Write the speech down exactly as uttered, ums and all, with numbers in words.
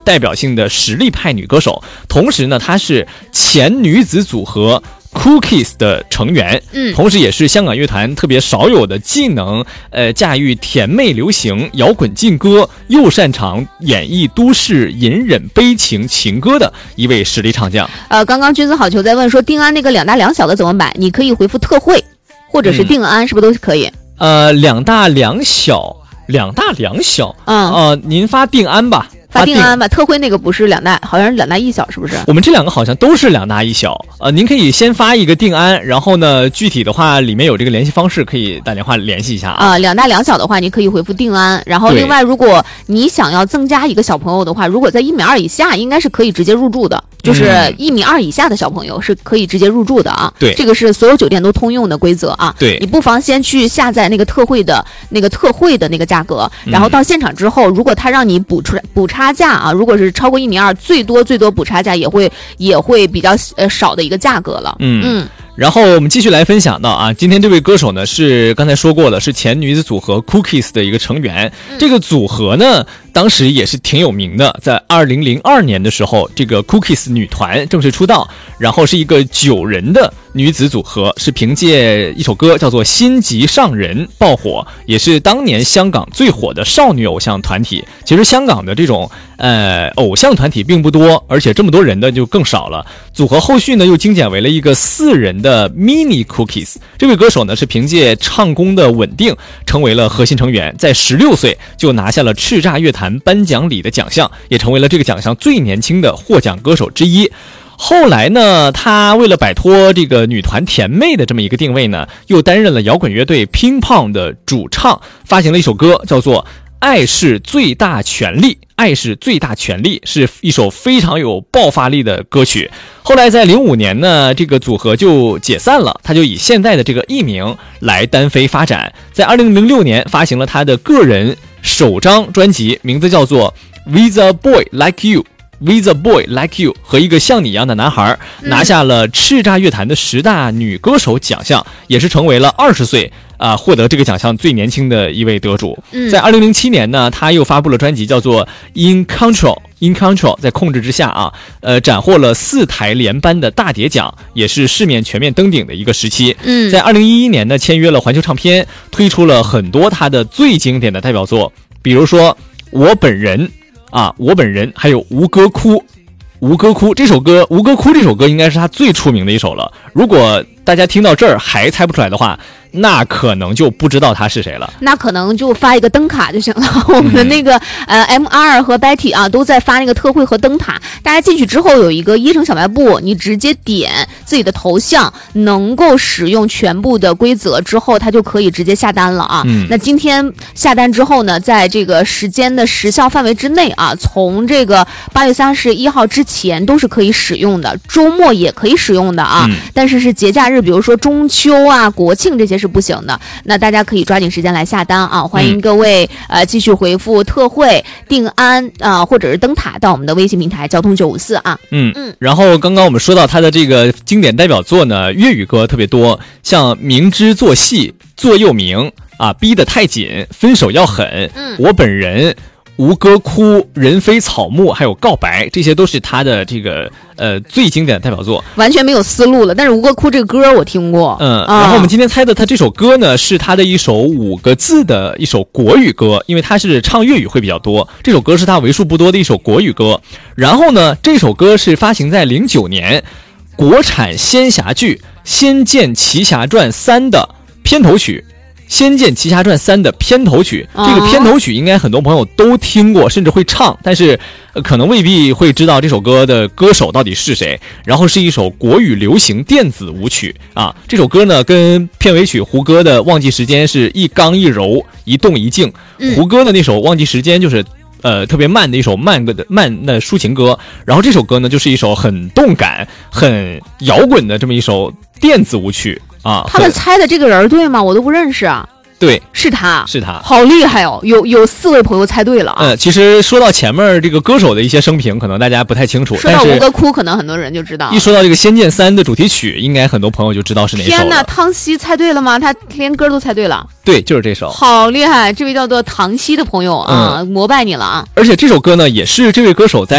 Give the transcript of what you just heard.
代表性的实力派女歌手，同时呢，她是前女子组合Cookies 的成员， 嗯， 同时也是香港乐坛特别少有的既能呃驾驭甜妹流行、摇滚劲歌，又擅长演绎都市隐忍悲情情歌的一位实力唱将。 呃，刚刚君子好逑在问说定安那个两大两小的怎么买，你可以回复特惠或者是定安，嗯、是不是都是可以？ 呃，两大两小，两大两小， 嗯， 呃，您发定安吧。 发定安吧，特惠那个不是两大，好像是两大一小，是不是？ 我们这两个好像都是两大一小。呃，您可以先发一个定安，然后呢，具体的话里面有这个联系方式，可以打电话联系一下啊。 啊，两大两小的话，你可以回复定安。然后另外，如果你想要增加一个小朋友的话，如果在一米二以下，应该是可以直接入住的。就是一米二以下的小朋友是可以直接入住的啊。 对， 这个是所有酒店都通用的规则啊。 对， 你不妨先去下载那个特惠的那个特惠的那个价格，然后到现场之后，如果他让你补出补差价啊，如果是超过一米二，最多最多补差价也会也会比较呃少的一个价格了。 嗯嗯。然后我们继续来分享到啊，今天这位歌手呢是刚才说过了，是前女子组合 Cookies 的一个成员。嗯、这个组合呢，当时也是挺有名的，在二零零二年的时候，这个 Cookies 女团正式出道，然后是一个九人的女子组合，是凭借一首歌叫做《心急上人》爆火，也是当年香港最火的少女偶像团体。其实香港的这种呃偶像团体并不多，而且这么多人的就更少了。组合后续呢又精简为了一个四人的 mini Cookies。这位歌手呢是凭借唱功的稳定成为了核心成员，在十六岁就拿下了叱咤乐坛颁奖礼的奖项，也成为了这个奖项最年轻的获奖歌手之一。后来呢，他为了摆脱这个女团甜妹的这么一个定位呢，又担任了摇滚乐队乒乓的主唱，发行了一首歌叫做爱是最大权力，爱是最大权力，是一首非常有爆发力的歌曲。后来在零五年呢，这个组合就解散了，他就以现在的这个艺名来单飞发展。在二零零六年发行了他的个人首张专辑，名字叫做 With a Boy Like You。With a Boy Like You 和一个像你一样的男孩拿下了叱咤乐坛的十大女歌手奖项，也是成为了二十岁啊、呃、获得这个奖项最年轻的一位得主。 嗯、 在二零零七年呢，他又发布了专辑叫做 In Control In Control 在控制之下啊，呃斩获了四台连颁的大碟奖，也是市面全面登顶的一个时期。 嗯， 在二零一一年呢，签约了环球唱片，推出了很多他的最经典的代表作，比如说我本人。啊，我本人还有吴哥窟，吴哥窟这首歌，吴哥窟这首歌应该是他最出名的一首了。如果大家听到这儿还猜不出来的话，那可能就不知道他是谁了。 那可能就发一个灯卡就行了。我们的那个、嗯、呃 M R 和 Betty 啊都在发那个特惠和灯塔，大家进去之后有一个一生小卖部，你直接点自己的头像，能够使用全部的规则之后，它就可以直接下单了啊。 嗯、 那今天下单之后呢，在这个时间的时效范围之内啊，从这个八月三十一号之前都是可以使用的，周末也可以使用的啊。 嗯、 但是是节假日，比如说中秋啊、国庆这些是不行的。那大家可以抓紧时间来下单啊！欢迎各位、嗯、呃继续回复特惠、定安啊、呃，或者是灯塔到我们的微信平台交通九五四啊。 嗯嗯。然后刚刚我们说到他的这个经典代表作呢，粤语歌特别多，像明知做戏做又明啊，逼得太紧，分手要狠， 嗯， 我本人。吴哥窟、人非草木还有告白，这些都是他的这个呃最经典的代表作， 完全没有思路了。但是吴哥窟这个歌我听过， 嗯，然后我们今天猜的他这首歌呢，是他的一首五个字的一首国语歌，因为他是唱粤语会比较多，这首歌是他为数不多的一首国语歌。然后呢，这首歌是发行在零九年国产仙侠剧《仙剑奇侠传三》的片头曲。《仙剑奇侠传三》的片头曲，这个片头曲应该很多朋友都听过，甚至会唱，但是、呃、可能未必会知道这首歌的歌手到底是谁。然后是一首国语流行电子舞曲啊，这首歌呢跟片尾曲胡歌的《忘记时间》是一刚一柔，一动一静。 嗯、 胡歌的那首《忘记时间》就是呃特别慢的一首慢的慢的抒情歌，然后这首歌呢就是一首很动感、很摇滚的这么一首电子舞曲。啊， 他们猜的这个人对吗？我都不认识啊。 对， 是他， 是他， 好厉害哦！有有四位朋友猜对了啊。 呃，其实说到前面这个歌手的一些生平，可能大家不太清楚。 说到吴哥窟，可能很多人就知道。 一说到这个《仙剑三》的主题曲，应该很多朋友就知道是哪首了。 天哪，汤溪猜对了吗？他连歌都猜对了。 对，就是这首。 好厉害，这位叫做唐溪的朋友啊，嗯、膜拜你了啊！ 而且这首歌呢，也是这位歌手在